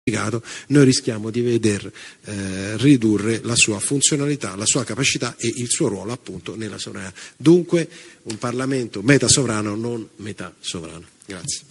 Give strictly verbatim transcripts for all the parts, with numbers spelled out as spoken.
noi rischiamo di veder eh, ridurre la sua funzionalità, la sua capacità e il suo ruolo appunto nella sovranità. Dunque un Parlamento metasovrano, non metasovrano. Grazie.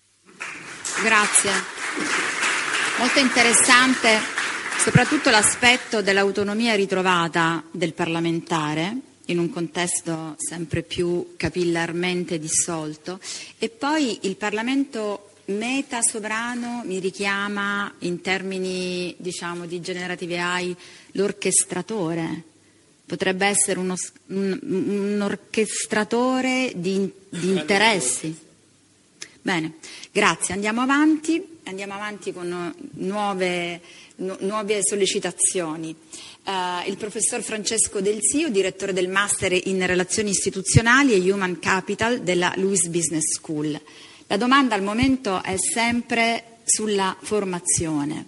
Grazie. Molto interessante soprattutto l'aspetto dell'autonomia ritrovata del parlamentare in un contesto sempre più capillarmente dissolto, e poi il Parlamento meta sovrano mi richiama in termini, diciamo, di generative A I l'orchestratore. Potrebbe essere uno, un, un orchestratore di, di interessi. Bene, grazie. Andiamo avanti, andiamo avanti con nuove, nu, nuove sollecitazioni. Uh, il professor Francesco Del Sio, direttore del Master in Relazioni Istituzionali e Human Capital della Luiss Business School. La domanda al momento è sempre sulla formazione.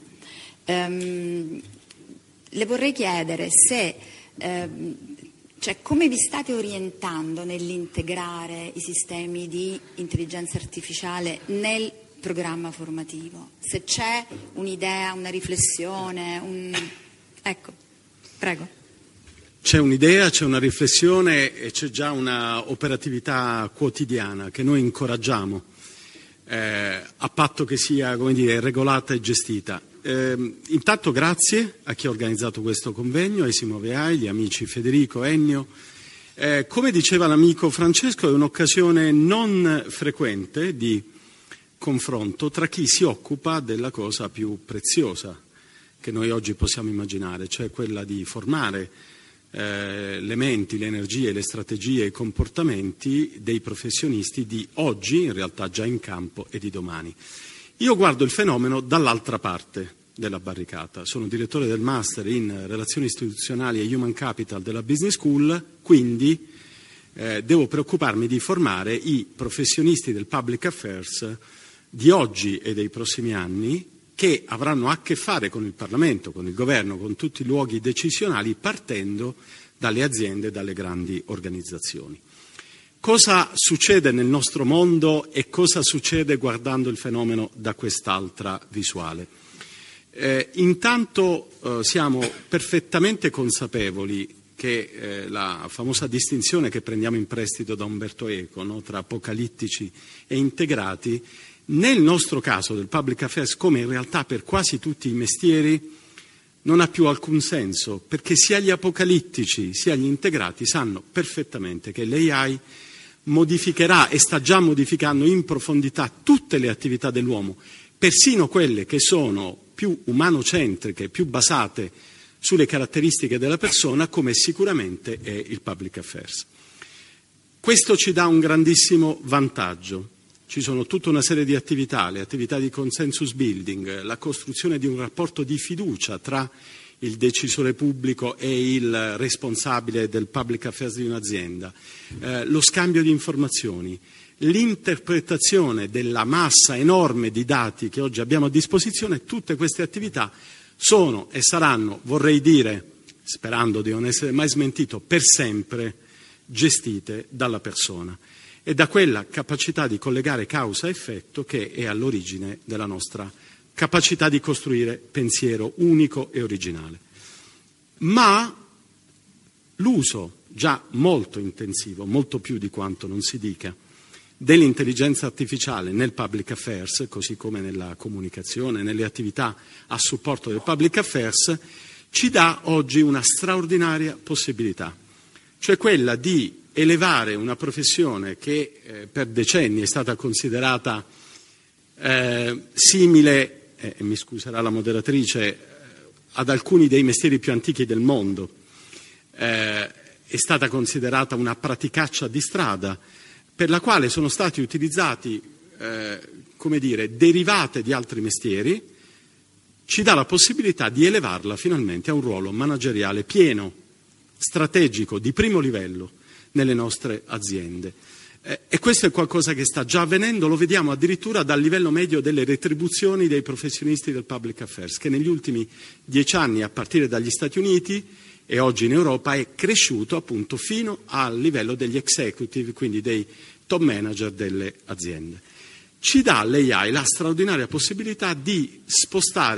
Um, le vorrei chiedere se, um, cioè, come vi state orientando nell'integrare i sistemi di intelligenza artificiale nel programma formativo? Se c'è un'idea, una riflessione, un... ecco, prego. C'è un'idea, c'è una riflessione e c'è già una operatività quotidiana che noi incoraggiamo. Eh, a patto che sia, come dire, regolata e gestita. Eh, intanto grazie a chi ha organizzato questo convegno, ai Simoveai, gli amici Federico, Ennio. Eh, come diceva l'amico Francesco, è un'occasione non frequente di confronto tra chi si occupa della cosa più preziosa che noi oggi possiamo immaginare, cioè quella di formare Eh, le menti, le energie, le strategie, i comportamenti dei professionisti di oggi, in realtà già in campo, e di domani. Io guardo il fenomeno dall'altra parte della barricata. Sono direttore del Master in Relazioni Istituzionali e Human Capital della Business School, quindi eh, devo preoccuparmi di formare i professionisti del Public Affairs di oggi e dei prossimi anni, che avranno a che fare con il Parlamento, con il Governo, con tutti i luoghi decisionali, partendo dalle aziende e dalle grandi organizzazioni. Cosa succede nel nostro mondo e cosa succede guardando il fenomeno da quest'altra visuale? Eh, intanto eh, siamo perfettamente consapevoli che eh, la famosa distinzione che prendiamo in prestito da Umberto Eco, no, tra apocalittici e integrati, nel nostro caso del Public Affairs, come in realtà per quasi tutti i mestieri, non ha più alcun senso, perché sia gli apocalittici sia gli integrati sanno perfettamente che l'A I modificherà e sta già modificando in profondità tutte le attività dell'uomo, persino quelle che sono più umanocentriche, più basate sulle caratteristiche della persona, come sicuramente è il Public Affairs. Questo ci dà un grandissimo vantaggio. Ci sono tutta una serie di attività, le attività di consensus building, la costruzione di un rapporto di fiducia tra il decisore pubblico e il responsabile del public affairs di un'azienda, eh, lo scambio di informazioni, l'interpretazione della massa enorme di dati che oggi abbiamo a disposizione. Tutte queste attività sono e saranno, vorrei dire, sperando di non essere mai smentito, per sempre gestite dalla persona. E da quella capacità di collegare causa-effetto che è all'origine della nostra capacità di costruire pensiero unico e originale. Ma l'uso già molto intensivo, molto più di quanto non si dica, dell'intelligenza artificiale nel public affairs, così come nella comunicazione, nelle attività a supporto del public affairs, ci dà oggi una straordinaria possibilità, cioè quella di elevare una professione che eh, per decenni è stata considerata eh, simile, e eh, mi scuserà la moderatrice, eh, ad alcuni dei mestieri più antichi del mondo, eh, è stata considerata una praticaccia di strada per la quale sono stati utilizzati, eh, come dire, derivate di altri mestieri, ci dà la possibilità di elevarla finalmente a un ruolo manageriale pieno, strategico, di primo livello nelle nostre aziende. Eh, e questo è qualcosa che sta già avvenendo, lo vediamo addirittura dal livello medio delle retribuzioni dei professionisti del Public Affairs, che negli ultimi dieci anni, a partire dagli Stati Uniti e oggi in Europa, è cresciuto appunto fino al livello degli executive, quindi dei top manager delle aziende. ci dà l'A I la straordinaria possibilità di spostare